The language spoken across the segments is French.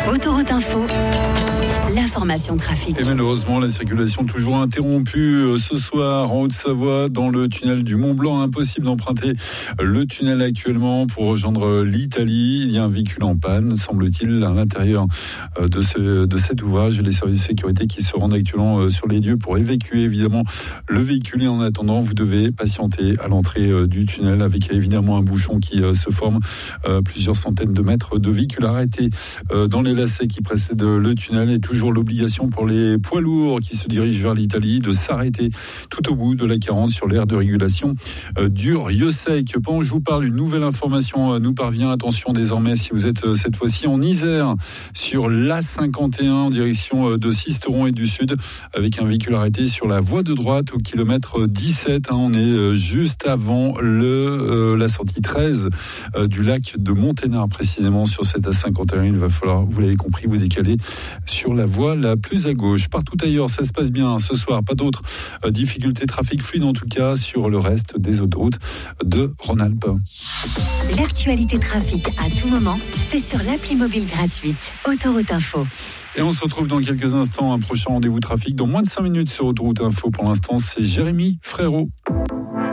Autoroute Info, l'information trafic. Et malheureusement, la circulation toujours interrompue ce soir en Haute-Savoie dans le tunnel du Mont-Blanc. Impossible d'emprunter le tunnel actuellement pour rejoindre l'Italie. Il y a un véhicule en panne, semble-t-il, à l'intérieur de cet ouvrage. Et les services de sécurité qui se rendent actuellement sur les lieux pour évacuer évidemment le véhicule. Et en attendant, vous devez patienter à l'entrée du tunnel avec évidemment un bouchon qui se forme. Plusieurs centaines de mètres de véhicules arrêtés dans les lacets qui précèdent le tunnel. Et toujours l'obligation pour les poids lourds qui se dirigent vers l'Italie de s'arrêter tout au bout de la 40 sur l'aire de régulation du Rieux-Sec. Pendant que je vous parle, une nouvelle information nous parvient. Attention désormais, si vous êtes cette fois-ci en Isère, sur l'A51 en direction de Sisteron et du Sud, avec un véhicule arrêté sur la voie de droite au kilomètre 17. On est juste avant la sortie 13 du lac de Monténard, précisément sur cette A51. Il va falloir, vous l'avez compris, vous décaler sur la voie la plus à gauche. Partout ailleurs, ça se passe bien ce soir. Pas d'autres difficultés. Trafic fluide en tout cas sur le reste des autoroutes de Rhône-Alpes. L'actualité trafic à tout moment, c'est sur l'appli mobile gratuite Autoroute Info. Et on se retrouve dans quelques instants. Un prochain rendez-vous trafic dans moins de 5 minutes sur Autoroute Info. Pour l'instant, c'est Jérémy Frérot.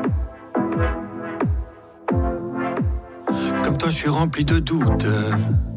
Comme toi, je suis rempli de doutes.